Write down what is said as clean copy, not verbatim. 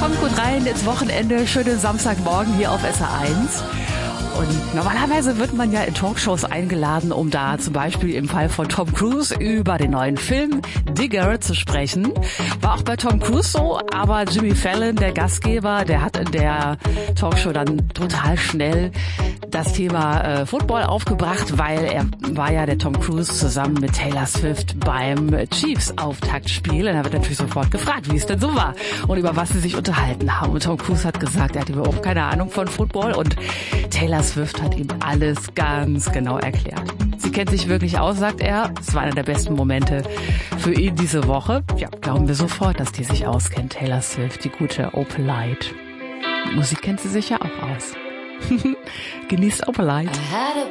Kommt gut rein ins Wochenende, schönen Samstagmorgen hier auf SR1. Und normalerweise wird man ja in Talkshows eingeladen, um da zum Beispiel im Fall von Tom Cruise über den neuen Film Digger zu sprechen. War auch bei Tom Cruise so, aber Jimmy Fallon, der Gastgeber, der hat in der Talkshow dann total schnell das Thema Football aufgebracht, weil er war ja der Tom Cruise zusammen mit Taylor Swift beim Chiefs-Auftaktspiel. Und er wird natürlich sofort gefragt, wie es denn so war und über was sie sich unterhalten haben. Und Tom Cruise hat gesagt, er hat überhaupt keine Ahnung von Football und Taylor Swift hat ihm alles ganz genau erklärt. Sie kennt sich wirklich aus, sagt er. Es war einer der besten Momente für ihn diese Woche. Ja, glauben wir sofort, dass die sich auskennt. Taylor Swift, die gute Opalite. Musik kennt sie sich ja auch aus. Genießt Opalite.